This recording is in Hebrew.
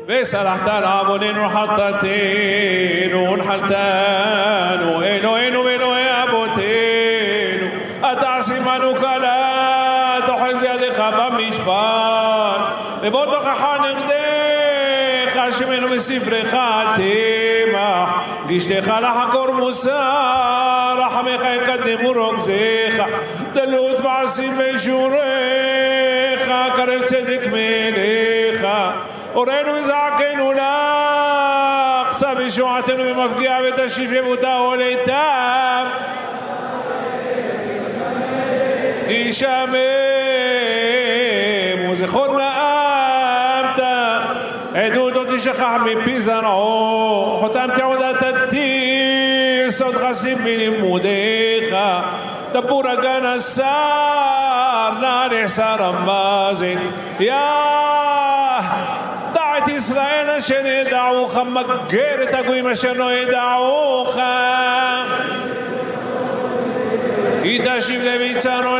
וסלחת לעווננו וחטאתנו ונחלתנו אלוהינו ואלוהי אבותינו אתה עשימנו קלה תאחז ידך במשפט ובוא תוכחה נגדך שמנו בספרך תמח גשתך לחקור מוסר רחמך יקדמו רוגזך דלות מעשים בשורך קרב צדק מלך אורנו וזעקנו לך שא בישועתנו במפגיע ותשיב שבותה עולתה תשמם וזכור נאמת עדות לא תשכח מפי זרעו חותם תעודת עתיר סוד חסים בלימודיך טבור הגן השר נא נחסר המזק את ישראל אשר ידעוך מגר את הגויים אשר לא ידעוך כי תשיב לביצרנו